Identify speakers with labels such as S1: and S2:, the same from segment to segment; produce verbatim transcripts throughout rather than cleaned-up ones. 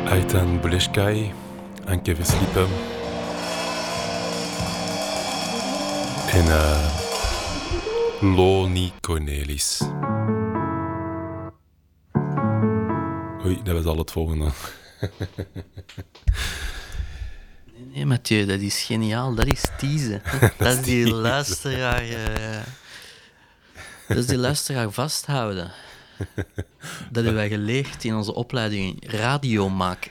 S1: Aitan Buleshkai, Anke Veslipem en uh, Loni Cornelis. Oei, dat was al het volgende.
S2: Nee, nee, Mathieu, dat is geniaal. Dat is teasen. dat, dat is die luisteraar... Uh, dat is die luisteraar vasthouden. Dat hebben wij geleerd in onze opleiding radio maken.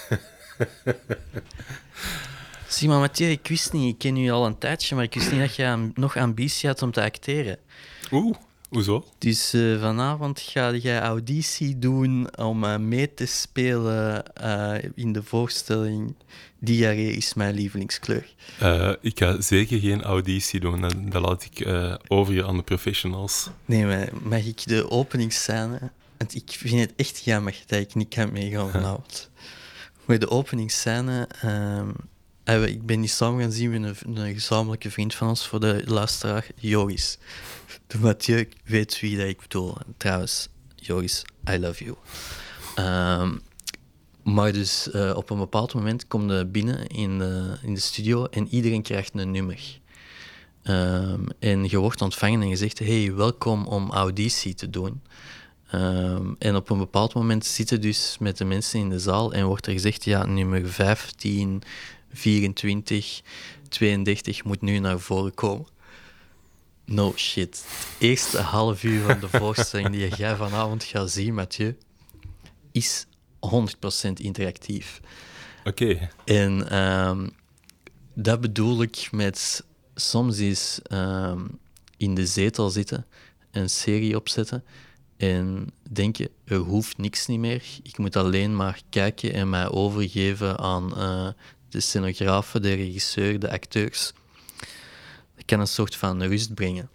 S2: Zie maar, Mathieu, ik wist niet, ik ken u al een tijdje, maar ik wist niet dat je nog ambitie had om te acteren.
S1: Oeh, hoezo?
S2: Dus uh, vanavond ga jij auditie doen om uh, mee te spelen uh, in de voorstelling Diarree is mijn lievelingskleur.
S1: Uh, ik ga zeker geen auditie doen, dat, dat laat ik uh, over aan de professionals.
S2: Nee, maar mag ik de openingsscène... Want ik vind het echt jammer dat ik niet kan meegaan vanavond. Maar de openingsscène... Uh, ik ben die samen gaan zien met een, een gezamenlijke vriend van ons voor de luisteraar, Joris. De Mathieu weet wie dat ik bedoel. Trouwens, Joris, I love you. Um, maar dus uh, op een bepaald moment kom je binnen in de, in de studio en iedereen krijgt een nummer. Um, en je wordt ontvangen en je zegt, hey, welkom om auditie te doen. Um, en op een bepaald moment zitten dus met de mensen in de zaal en wordt er gezegd, ja, nummer vijftien, vierentwintig, tweeëndertig moet nu naar voren komen. No shit. Het eerste half uur van de voorstelling die jij vanavond gaat zien, Mathieu, is honderd procent interactief.
S1: Oké. Okay.
S2: En um, dat bedoel ik met soms is um, in de zetel zitten, een serie opzetten en denken, er hoeft niks niet meer. Ik moet alleen maar kijken en mij overgeven aan uh, de scenografen, de regisseur, de acteurs. Dat kan een soort van rust brengen.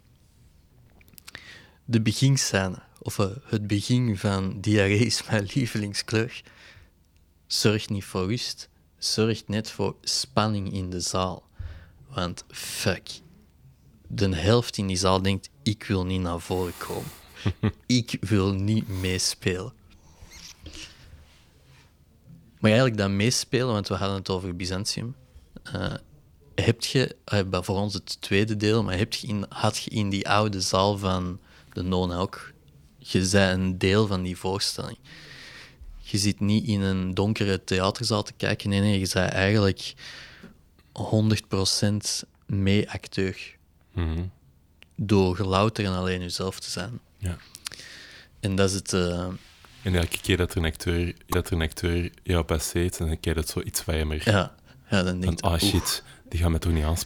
S2: De beginscène, of uh, het begin van Diarree is mijn lievelingskleur, zorgt niet voor rust, zorgt net voor spanning in de zaal. Want fuck, de helft in die zaal denkt, ik wil niet naar voren komen. Ik wil niet meespelen. Maar eigenlijk dat meespelen, want we hadden het over Byzantium, uh, heb je, uh, voor ons het tweede deel, maar heb je in, had je in die oude zaal van de Nona ook, je zei een deel van die voorstelling. Je zit niet in een donkere theaterzaal te kijken, nee, nee, je zei eigenlijk honderd procent mee-acteur.
S1: Mm-hmm.
S2: Door louter en alleen jezelf te zijn.
S1: Ja.
S2: En dat is het... Uh...
S1: En elke keer dat er een acteur, dat er een acteur jou passeert, dan krijg je dat zo iets warmer.
S2: Ja, ja dan denk
S1: je... Ah, shit, die gaan me toch niet aanspreken?